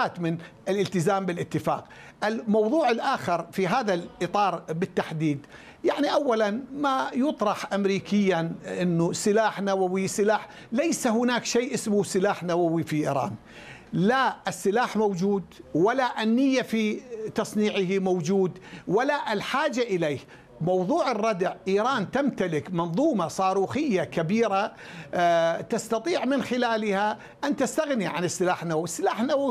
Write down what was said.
مخالفات من الالتزام بالاتفاق. الموضوع الآخر في هذا الإطار بالتحديد، يعني أولا ما يطرح أمريكيا أنه سلاح نووي سلاح، ليس هناك شيء اسمه سلاح نووي في إيران. لا السلاح موجود، ولا النية في تصنيعه موجود، ولا الحاجة إليه. موضوع الردع، إيران تمتلك منظومة صاروخية كبيرة تستطيع من خلالها أن تستغني عن السلاح النووي. السلاح النووي